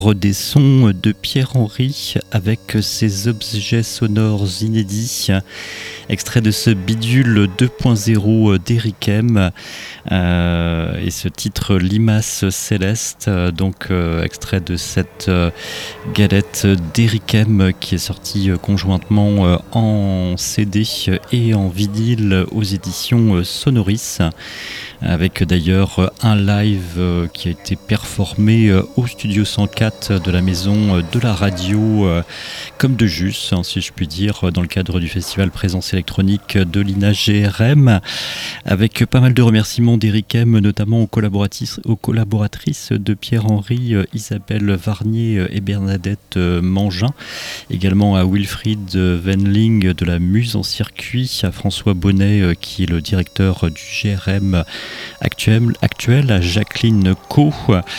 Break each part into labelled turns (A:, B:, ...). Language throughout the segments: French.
A: Des sons de Pierre-Henry avec ses objets sonores inédits, extrait de ce bidule 2.0 d'Eric M et ce titre Limace Céleste, extrait de cette galette d'Eric M qui est sortie conjointement en CD et en vinyle aux éditions Sonoris, avec d'ailleurs un live qui a été performé au Studio 104 de la maison de la radio comme de Jus, si je puis dire, dans le cadre du festival Présence électronique de l'INA-GRM, avec pas mal de remerciements d'Eric M, notamment aux collaboratrices de Pierre-Henry, Isabelle Varnier et Bernadette Mangin, également à Wilfried Venling de la Muse en circuit, à François Bonnet qui est le directeur du GRM actuel, à Jacqueline Co,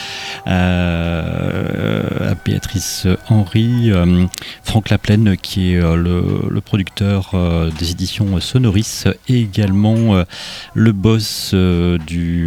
A: à Béatrice Henry, Franck Laplaine qui est le producteur des éditions Sonoris, et également le boss du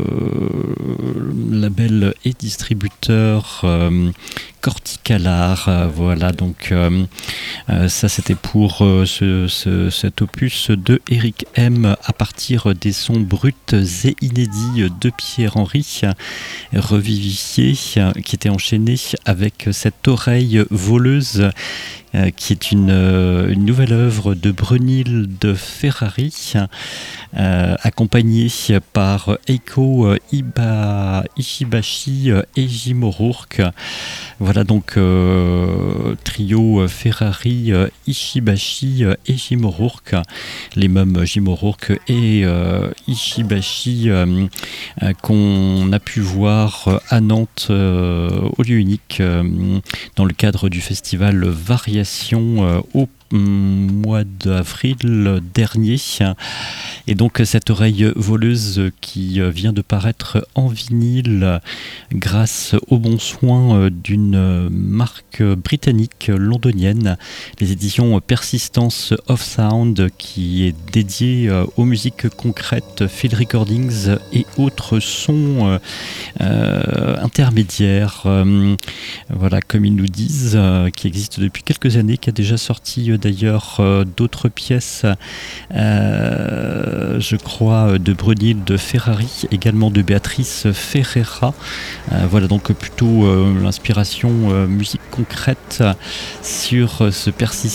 A: label et distributeur Corticalar. Voilà, donc ça c'était pour cet opus de Eric M à partir des sons bruts et inédits de Pierre-Henry, revivifiés, qui était enchaîné avec cette oreille voleuse qui est une nouvelle œuvre de Brunhilde Ferrari, accompagnée par Eiko Ishibashi et Jim O'Rourke. Voilà donc trio Ferrari, Ishibashi et Jim O'Rourke, les mêmes Jim O'Rourke et Ishibashi qu'on a pu voir à Nantes au lieu unique dans le cadre du festival Variation au mois d'avril dernier. Et donc cette oreille voleuse qui vient de paraître en vinyle grâce au bon soin d'une marque britannique londonienne, les éditions Persistence of Sound, qui est dédiée aux musiques concrètes, field recordings et autres sons intermédiaires, voilà, comme ils nous disent, qui existe depuis quelques années, qui a déjà sorti d'ailleurs d'autres pièces, je crois, de Brunhilde Ferrari, également de Béatrice Ferreira. Voilà donc plutôt l'inspiration musique concrète sur ce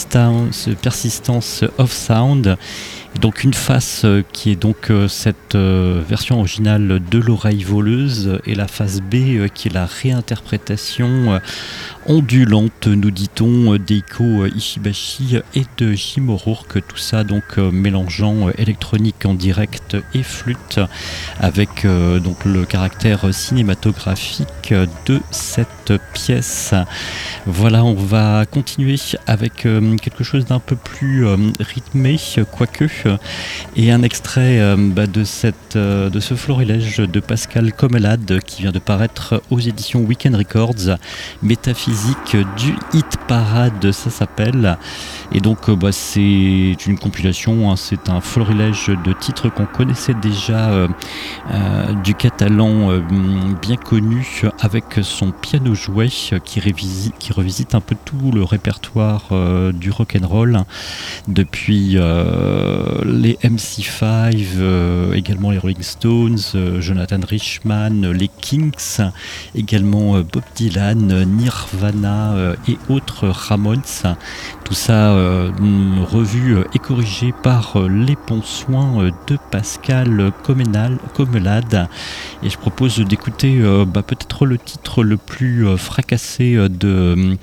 A: Persistence of Sound. Donc une face qui est donc cette version originale de l'oreille voleuse, et la face B qui est la réinterprétation ondulante, nous dit-on, d'Eiko Ishibashi et de Jim O'Rourke, tout ça donc mélangeant électronique en direct et flûte, avec donc le caractère cinématographique de cette pièce. Voilà, on va continuer avec quelque chose d'un peu plus rythmé, quoique, et un extrait de ce florilège de Pascal Comelade qui vient de paraître aux éditions Weekend Records, Métaphysique du Hit Parade, ça s'appelle. Et donc c'est une compilation, c'est un florilège de titres qu'on connaissait déjà du catalan bien connu, avec son piano jouet qui revisite un peu tout le répertoire du rock'n'roll, depuis les MC5, également les Rolling Stones, Jonathan Richman, les Kinks, également Bob Dylan, Nirvana et autres, Ramones. Tout ça revu et corrigé par les bons soins de Pascal Comelade. Et je propose d'écouter peut-être le titre le plus fracassé de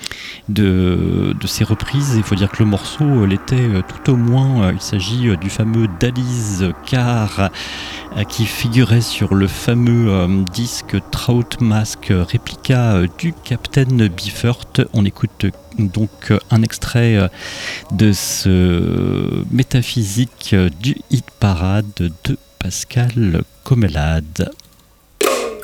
A: ces reprises. Il faut dire que le morceau l'était tout au moins. Il s'agit du fameux Dalys Car qui figurait sur le fameux disque Trout Mask réplica du Captain Beefheart. On écoute donc un extrait de ce Métaphysique du Hit Parade de Pascal Comelade.